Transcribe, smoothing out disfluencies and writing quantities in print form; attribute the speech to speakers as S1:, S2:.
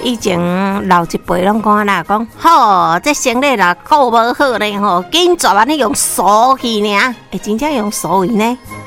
S1: 以前老一辈拢讲啦，讲吼，这生理啦顾无好咧吼，紧做安尼用手去尔，会真正用手去呢？